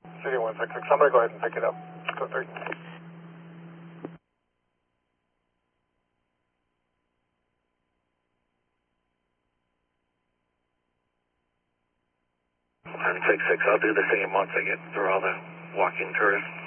City 166, I'm going to go ahead and pick it up. Go 3. I'll do the same once I get through all the walking tourists.